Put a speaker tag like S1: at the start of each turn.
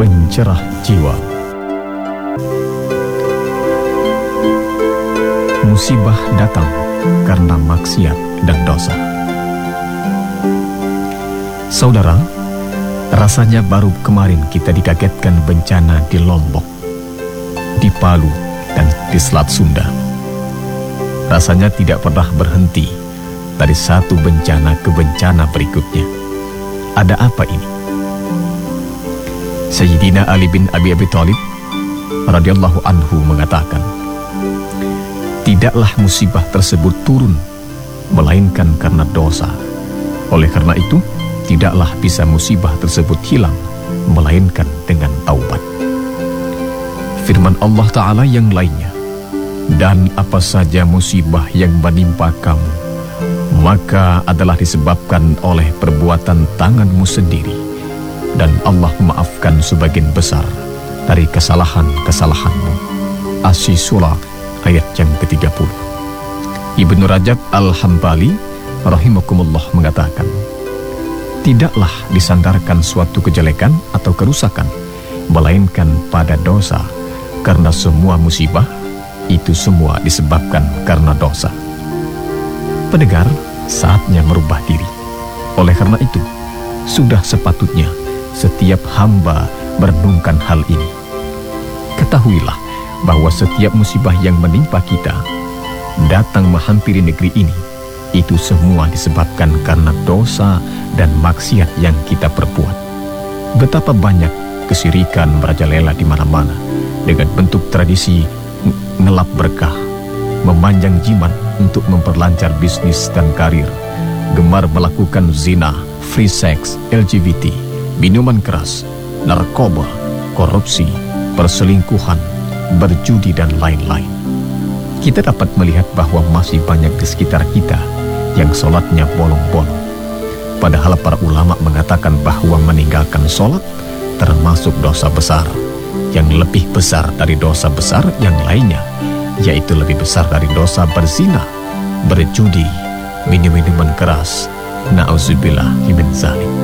S1: pencerah jiwa. Musibah datang karena maksiat dan dosa. Saudara, rasanya baru kemarin kita dikagetkan bencana di Lombok, di Palu, dan di Selat Sunda. Rasanya tidak pernah berhenti dari satu bencana ke bencana berikutnya. Ada apa ini? Sayyidina Ali bin Abi Thalib radhiyallahu anhu mengatakan, tidaklah musibah tersebut turun melainkan karena dosa. Oleh karena itu, tidaklah bisa musibah tersebut hilang melainkan dengan taubat. Firman Allah Ta'ala yang lainnya, dan apa saja musibah yang menimpa kamu, maka adalah disebabkan oleh perbuatan tanganmu sendiri, dan Allah memaafkan sebagian besar dari kesalahan-kesalahanmu. As-Surah ayat yang ke-30. Ibnu Rajab Al-Hambali rahimakumullah mengatakan, tidaklah disandarkan suatu kejelekan atau kerusakan melainkan pada dosa, karena semua musibah itu semua disebabkan karena dosa. Pendengar, saatnya merubah diri. Oleh karena itu, sudah sepatutnya setiap hamba merenungkan hal ini. Ketahuilah bahwa setiap musibah yang menimpa kita datang menghampiri negeri ini, itu semua disebabkan karena dosa dan maksiat yang kita perbuat. Betapa banyak kesirikan merajalela di mana-mana dengan bentuk tradisi ngelap berkah, memanjang jimat untuk memperlancar bisnis dan karir, gemar melakukan zina, free sex, LGBT, minuman keras, narkoba, korupsi, perselingkuhan, berjudi, dan lain-lain. Kita dapat melihat bahwa masih banyak di sekitar kita yang sholatnya bolong-bolong. Padahal para ulama mengatakan bahwa meninggalkan sholat termasuk dosa besar, yang lebih besar dari dosa besar yang lainnya, yaitu lebih besar dari dosa berzina, berjudi, minum minuman keras. Na'udzubillah min dzalik.